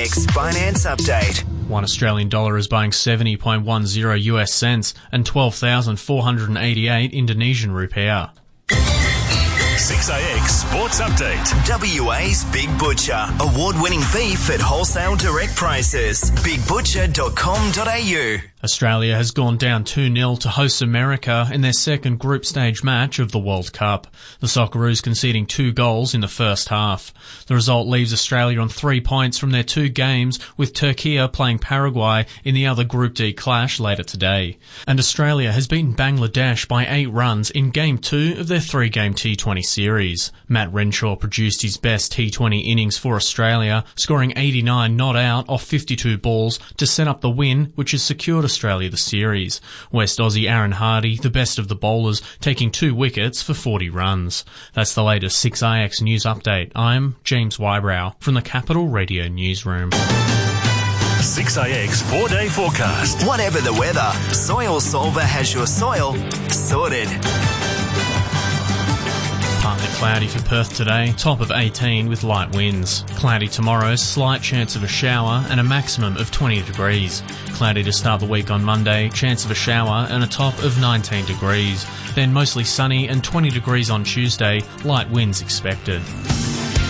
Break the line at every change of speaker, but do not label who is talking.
6AX Finance Update.
One Australian dollar is buying 70.10 US cents and 12,488 Indonesian rupiah.
6AX Sports Update.
WA's Big Butcher. Award-winning beef at wholesale direct prices. BigButcher.com.au.
Australia has gone down 2-0 to host America in their second group stage match of the World Cup. The Socceroos conceding 2 goals in the first half. The result leaves Australia on 3 points from their 2 games, with Turkey playing Paraguay in the other Group D clash later today. And Australia has beaten Bangladesh by 8 runs in Game 2 of their 3-game T20 series. Matt Renshaw produced his best T20 innings for Australia, scoring 89 not out off 52 balls to set up the win, which has secured Australia the series. West Aussie Aaron Hardy, the best of the bowlers, taking 2 wickets for 40 runs. That's the latest 6AX news update. I'm James Wybrow from the Capital Radio Newsroom.
6AX 4-day forecast.
Whatever the weather, Soil Solver has your soil sorted.
Partly cloudy for Perth today, top of 18 with light winds. Cloudy tomorrow, slight chance of a shower and a maximum of 20 degrees. Cloudy to start the week on Monday, chance of a shower and a top of 19 degrees. Then mostly sunny and 20 degrees on Tuesday, light winds expected.